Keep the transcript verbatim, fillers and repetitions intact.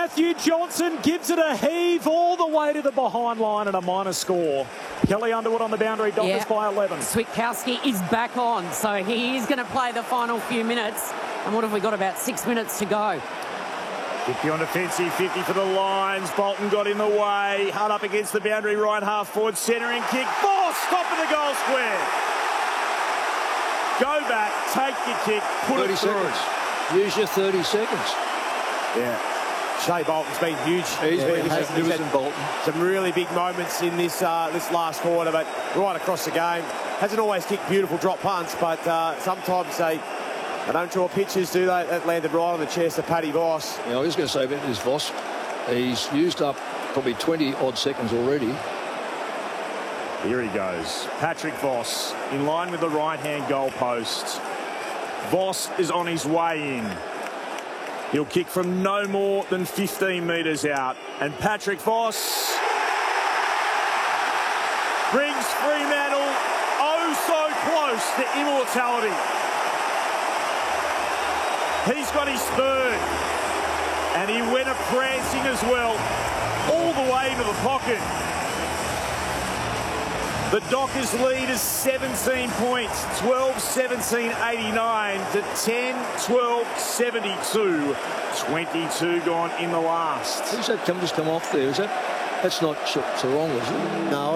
Matthew Johnson gives it a heave all the way to the behind line and a minor score. Kelly Underwood on the boundary, Dockers yeah. by eleven. Switkowski is back on, so he is going to play the final few minutes. And what have we got? About six minutes to go. fifty on defensive, fifty for the Lions. Bolton got in the way. Hard up against the boundary, right half forward, centering kick. Boss, top of the goal square. Go back, take your kick, put thirty it through. seconds. Use your thirty seconds. Yeah. Shea Bolton's been huge. He's yeah, been he's, he's Lewis had and Bolton. Some really big moments in this uh, this last quarter, but right across the game. Hasn't always kicked beautiful drop punts, but uh, sometimes they, they don't draw pitches, do they? That landed right on the chest of Paddy Voss. Yeah, I was going to say about this Voss. He's used up probably twenty odd seconds already. Here he goes. Patrick Voss in line with the right-hand goal post. Voss is on his way in. He'll kick from no more than fifteen metres out. And Patrick Voss brings Fremantle oh so close to immortality. He's got his third. And he went a prancing as well, all the way into the pocket. The Dockers lead is seventeen points, twelve seventeen eighty-nine to ten twelve seventy-two. twenty-two gone in the last. Who's that come just come off there? Is that that's not Sarong, is it? No,